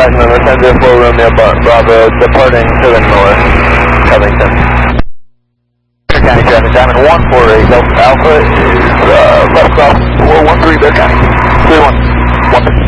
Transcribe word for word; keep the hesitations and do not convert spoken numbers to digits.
Dispatch number, ten zero four Romeo Bravo, departing to the north, Covington. Bear County traffic, Diamond one four eight, Delta Alpha is uh, left off four one three Bear County, three one one.